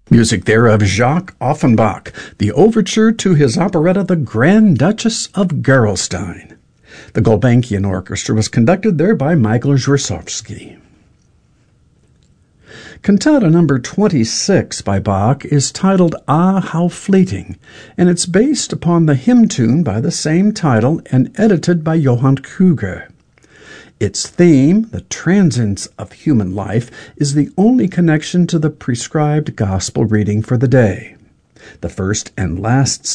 Music there of Jacques Offenbach, the overture to his operetta The Grand Duchess of Gerolstein. The Gulbenkian Orchestra was conducted there by Michael Zhursovsky. Cantata number 26 by Bach is titled Ah, How Fleeting, and it's based upon the hymn tune by the same title and edited by Johann Kruger. Its theme, the transience of human life, is the only connection to the prescribed gospel reading for the day. The first and last